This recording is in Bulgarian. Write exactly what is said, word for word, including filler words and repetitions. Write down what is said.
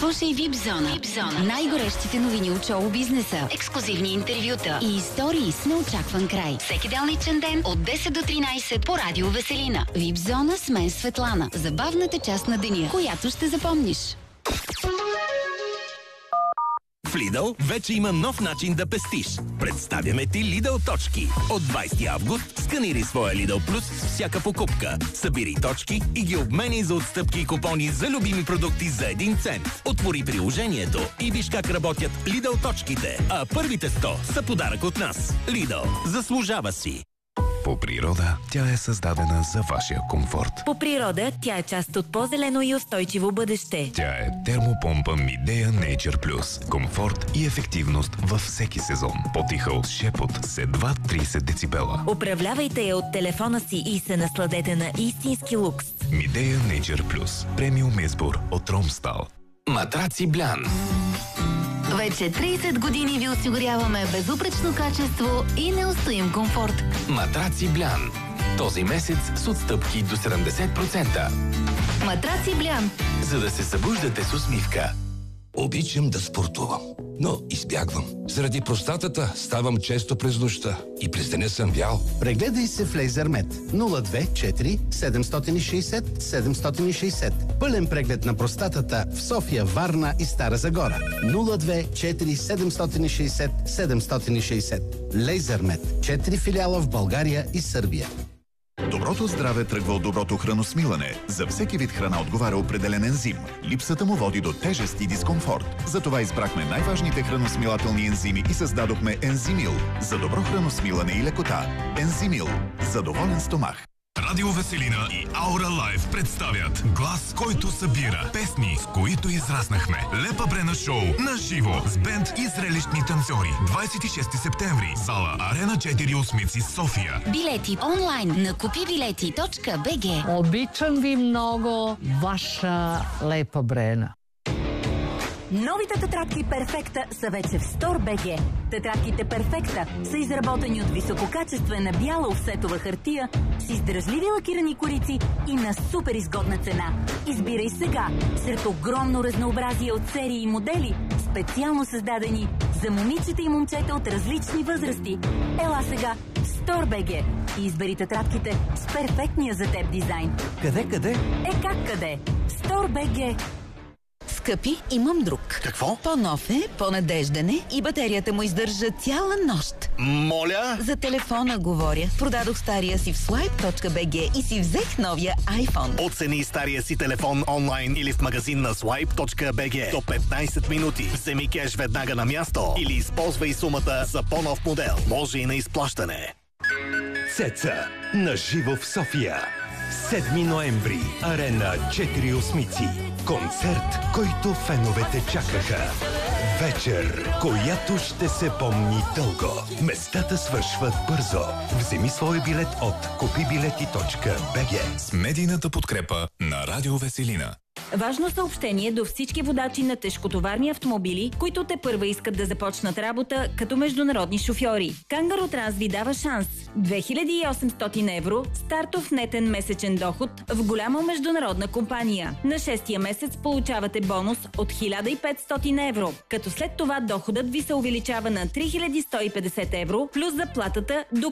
Слушай Випзона. Випзона. Най-горещите новини от шоу-бизнеса, ексклузивни интервюта и истории с неочакван край. Всеки делничен ден от десет до тринайсет по Радио Веселина. Випзона с мен Светлана. Забавната част на деня, която ще запомниш. В Lidl вече има нов начин да пестиш. Представяме ти Lidl точки. От двайсети август сканирай своя Lidl Plus с всяка покупка. Събирай точки и ги обменяй за отстъпки и купони за любими продукти за един цент. Отвори приложението и виж как работят Lidl точките. А първите сто са подарък от нас. Lidl. Заслужава си. По природа тя е създадена за вашия комфорт. По природа тя е част от по-зелено и устойчиво бъдеще. Тя е термопомпа Midea Nature Plus. Комфорт и ефективност във всеки сезон. По-тиха от шепот с едва трийсет децибела. Управлявайте я от телефона си и се насладете на истински лукс. Midea Nature Plus. Премиум избор от Ромстал. Матраци Блян. Вече трийсет години ви осигуряваме безупречно качество и неустоим комфорт. Матраци Блян. Този месец с отстъпки до седемдесет процента. Матраци Блян. За да се събуждате с усмивка. Обичам да спортувам, но избягвам. Заради простатата ставам често през нощта и през деня съм вял. Прегледай се в Лейзермед нула две четири седем шест седем седем шест. Пълен преглед на простатата в София, Варна и Стара Загора. нула две четири седем шест седем шест. Лейзермед. Четири филиала в България и Сърбия. Доброто здраве тръгва от доброто храносмилане. За всеки вид храна отговаря определен ензим. Липсата му води до тежест и дискомфорт. Затова избрахме най-важните храносмилателни ензими и създадохме Ензимил. За добро храносмилане и лекота. Ензимил. За доволен стомах. Радио Веселина и Аура Лайв представят глас, който събира песни, с които израснахме. Лепа Брена шоу на живо с бенд и зрелищни танцори. двайсет и шести септември. Зала Арена четири Осмици, София. Билети онлайн на купи билети точка би джи. Обичам ви много, ваша Лепа Брена. Новите тетрадки Перфекта са вече в Store.bg. Тетрадките Перфекта са изработени от висококачествена бяла офсетова хартия с издръжливи лакирани корици и на супер изгодна цена. Избирай сега сред огромно разнообразие от серии и модели, специално създадени за момичета и момчета от различни възрасти. Ела сега в Store.bg и избери тетрадките с перфектния за теб дизайн. Къде, къде? Е как къде? Store.bg. Скъпи, имам друг. Какво? По-нов е, по-надежден е и батерията му издържа цяла нощ. Моля? За телефона говоря. Продадох стария си в слайп точка би джи и си взех новия iPhone. Оцени стария си телефон онлайн или в магазин на слайп точка би джи до петнайсет минути. Вземи кеш веднага на място или използвай сумата за по-нов модел. Може и на изплащане. Цеца на живо в София. седми ноември. Арена четири Осмици. Концерт, който феновете чакаха. Вечер, която ще се помни дълго. Местата свършват бързо. Вземи свой билет от купи билети точка би джи. С медийната подкрепа на Радио Веселина. Важно съобщение до всички водачи на тежкотоварни автомобили, които те първа искат да започнат работа като международни шофьори. Кангаро Транс ви дава шанс. две хиляди и осемстотин евро стартов нетен месечен доход в голяма международна компания. На шестия месец получавате бонус от хиляда и петстотин евро, като след това доходът ви се увеличава на три хиляди сто и петдесет евро плюс заплатата до